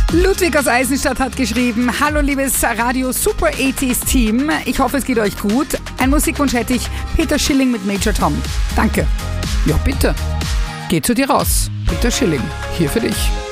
Ludwig aus Eisenstadt hat geschrieben: Hallo liebes Radio Super 80s Team, ich hoffe es geht euch gut. Ein Musikwunsch hätte ich, Peter Schilling mit Major Tom. Danke. Ja bitte, geh zu dir raus. Peter Schilling, hier für dich.